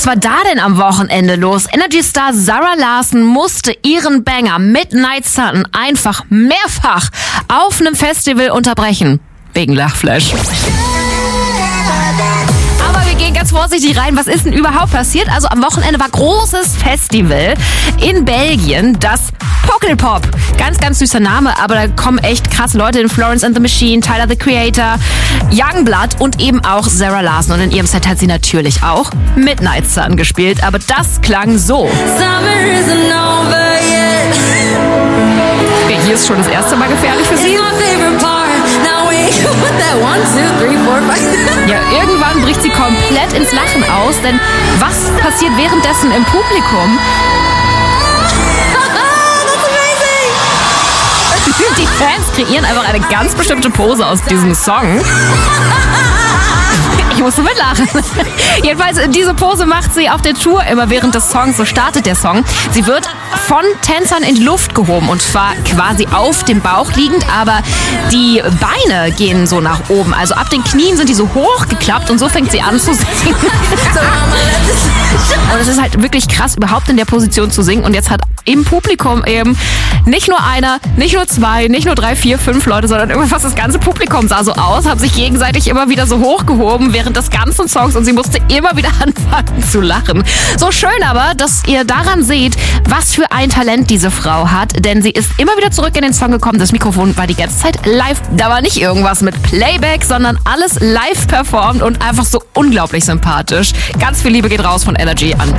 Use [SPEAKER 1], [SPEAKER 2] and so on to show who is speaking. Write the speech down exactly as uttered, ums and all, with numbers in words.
[SPEAKER 1] Was war da denn am Wochenende los? Energy-Star Zara Larsson musste ihren Banger Midnight Sun einfach mehrfach auf einem Festival unterbrechen. Wegen Lachflash. Aber wir gehen ganz vorsichtig rein. Was ist denn überhaupt passiert? Also am Wochenende war großes Festival in Belgien, das Pukkelpop. Ganz, ganz süßer Name, aber da kommen echt krasse Leute in. Florence and the Machine, Tyler the Creator, Youngblood und eben auch Zara Larsson. Und in ihrem Set hat sie natürlich auch Midnight Sun gespielt. Aber das klang so. Okay, hier ist schon das erste Mal gefährlich für sie. Ja, irgendwann bricht sie komplett ins Lachen aus, denn was passiert währenddessen im Publikum? Die Fans kreieren einfach eine ganz bestimmte Pose aus diesem Song. Ich musste mitlachen. Jedenfalls, diese Pose macht sie auf der Tour immer während des Songs. So startet der Song. Sie wird von Tänzern in die Luft gehoben und zwar quasi auf dem Bauch liegend, aber die Beine gehen so nach oben. Also ab den Knien sind die so hochgeklappt und so fängt sie an zu singen. Und es ist halt wirklich krass, überhaupt in der Position zu singen. Und jetzt hat im Publikum eben nicht nur einer, nicht nur zwei, nicht nur drei, vier, fünf Leute, sondern irgendwie fast das ganze Publikum sah so aus, haben sich gegenseitig immer wieder so hochgehoben während des ganzen Songs und sie musste immer wieder anfangen zu lachen. So schön aber, dass ihr daran seht, was für ein Talent diese Frau hat, denn sie ist immer wieder zurück in den Song gekommen. Das Mikrofon war die ganze Zeit live. Da war nicht irgendwas mit Playback, sondern alles live performt und einfach so unglaublich sympathisch. Ganz viel Liebe geht raus von Energy an